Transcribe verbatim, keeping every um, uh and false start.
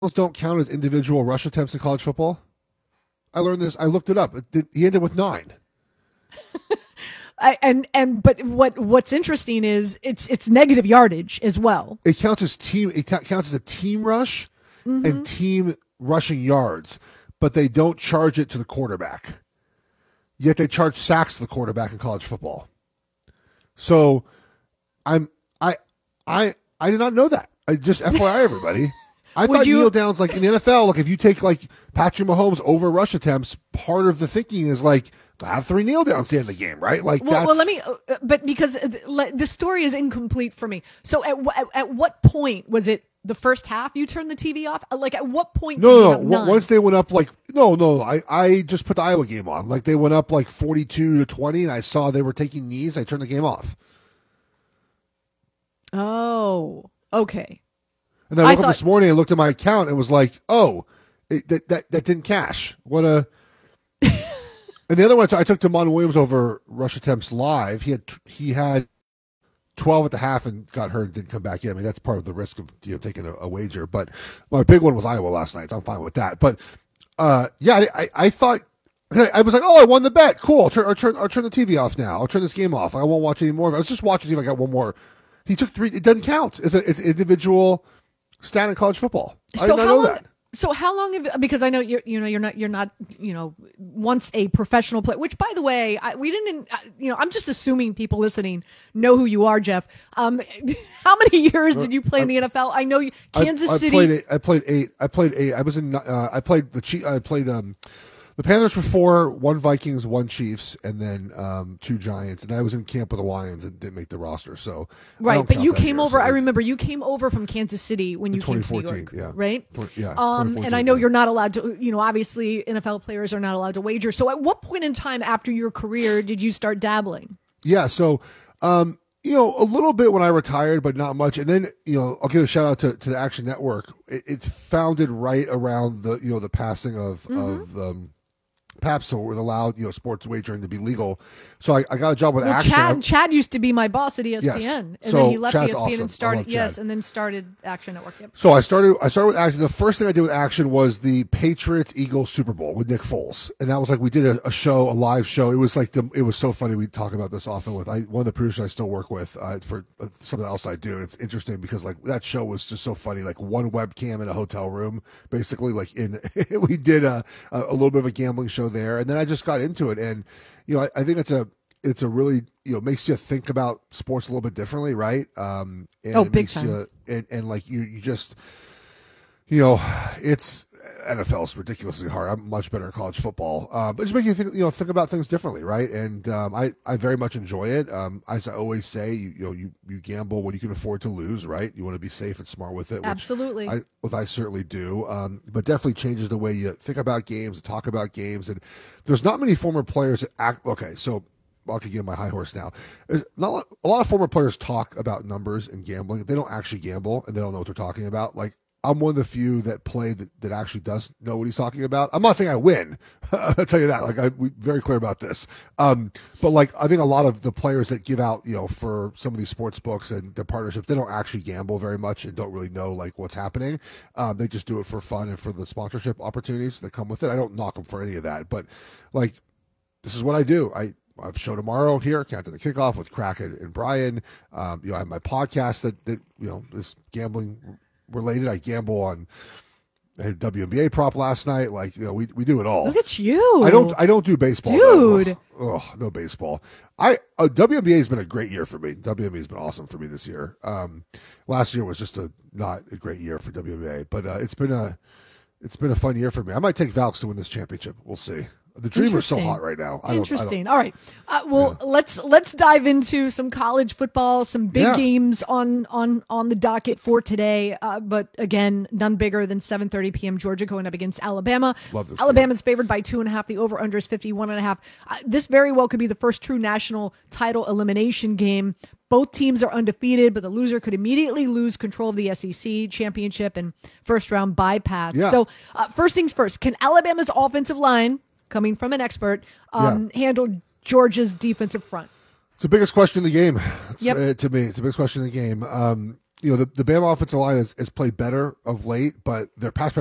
don't count as individual rush attempts in college football? I learned this. I looked it up. It did, he ended with nine. I, and and but what what's interesting is it's it's negative yardage as well. It counts as team. It counts as a team rush mm-hmm. and team rushing yards, but they don't charge it to the quarterback. Yet they charge sacks to the quarterback in college football. So, I'm I I I did not know that. I just F Y I everybody. I thought you, kneel downs, like in the N F L, like if you take like Patrick Mahomes over rush attempts, part of the thinking is like have three kneel downs at the end of the game, right? Like well, that's. Well, let me, uh, but because the story is incomplete for me. So at at, at what point was it the first half you turned the T V off? Like at what point? No, no, no. Once they went up, like no, no. I I just put the Iowa game on. Like they went up like forty-two to twenty, and I saw they were taking knees. I turned the game off. Oh, okay. And then I woke I thought, up this morning and looked at my account and was like, oh, it, that, that that didn't cash. What a. And the other one, I took Damon Williams over rush attempts live. He had he had twelve at the half and got hurt and didn't come back in. I mean, that's part of the risk of you know taking a, a wager. But my big one was Iowa last night. So I'm fine with that. But uh, yeah, I, I thought I was like, oh, I won the bet. Cool. I'll turn, I'll turn I'll turn the T V off now. I'll turn this game off. I won't watch any more of it. I was just watching to see if I got one more. He took three. It doesn't count. It's, a, it's an individual stat in college football. I so did not how know long, that. So how long have, because I know you're, you know, you're not, you're not, you know, once a professional player, which by the way, I, we didn't, you know, I'm just assuming people listening know who you are, Jeff. Um, how many years did you play I, in the N F L? I know you, Kansas I, I City. Played eight, I played eight. I played eight. I was in, uh, I played the Chief, I played, um, the Panthers for four, one Vikings, one Chiefs, and then um, two Giants. And I was in camp with the Lions and didn't make the roster. So right, but you came year, over. So I remember you came over from Kansas City when you came to New York, yeah. right? Yeah. Um, and I know yeah. you're not allowed to. You know, obviously N F L players are not allowed to wager. So at what point in time after your career did you start dabbling? Yeah. So. Um, You know, a little bit when I retired, but not much. And then, you know, I'll give a shout out to, to the Action Network. It, it's founded right around the, you know, the passing of, mm-hmm. of, um, Pabst, so it allowed, you know, sports wagering to be legal. So I, I got a job with well, Action. Chad, Chad used to be my boss at E S P N, yes. and so then he left Chad's E S P N awesome. and started yes, and then started Action Network. Yep. So I started. I started with Action. The first thing I did with Action was the Patriots Eagles Super Bowl with Nick Foles, and that was like we did a, a show, a live show. It was like the, it was so funny. We talk about this often with I, one of the producers I still work with uh, for uh, something else I do. And it's interesting because like that show was just so funny. Like one webcam in a hotel room, basically. Like in we did a a little bit of a gambling show there, and then I just got into it, and you know I, I think it's a it's a really you know makes you think about sports a little bit differently, right? Um, and oh, it big makes time. You, and, and like you you just you know it's N F L is ridiculously hard. I'm much better at college football, uh, but it just makes you think you know think about things differently, right? And um, I I very much enjoy it. Um, as I always say, you, you know you you gamble when you can afford to lose, right? You want to be safe and smart with it. Which Absolutely. I, what I certainly do, um, but definitely changes the way you think about games, talk about games, and there's not many former players that act. Okay, so I could get my high horse now. There's not a lot of former players talk about numbers and gambling. They don't actually gamble, and they don't know what they're talking about. Like I'm one of the few that play that, that actually does know what he's talking about. I'm not saying I win. I'll tell you that. Like I'm very clear about this. Um, but like I think a lot of the players that give out, you know, for some of these sports books and their partnerships, they don't actually gamble very much and don't really know like what's happening. Um, they just do it for fun and for the sponsorship opportunities that come with it. I don't knock them for any of that, but like this is what I do. I I have a show tomorrow here, Countdown to Kickoff with Crack and, and Brian. Um, you know, I have my podcast that, that you know is gambling related. I gamble on I had a W N B A prop last night. Like, you know, we we do it all. Look at you. I don't I don't do baseball, dude. Oh, oh, no baseball. I uh, W N B A has been a great year for me. W N B A has been awesome for me this year. Um, last year was just a not a great year for W N B A, but uh, it's been a it's been a fun year for me. I might take Valks to win this championship. We'll see. The Dreamer's so hot right now. I Interesting. Don't, All right. Uh, well, yeah. let's let's dive into some college football, some big yeah. games on on on the docket for today. Uh, but again, none bigger than seven thirty p.m. Georgia going up against Alabama. Love this Alabama's game. favored by two and a half. The over under is fifty-one and a half. Uh, this very well could be the first true national title elimination game. Both teams are undefeated, but the loser could immediately lose control of the S E C championship and first round bypass. Yeah. So uh, first things first, can Alabama's offensive line, coming from an expert, um, yeah. handle Georgia's defensive front? It's the biggest question in the game. It's, yep. uh, to me, it's the biggest question in the game. Um, you know, the, the Bama offensive line has, has played better of late, but their pass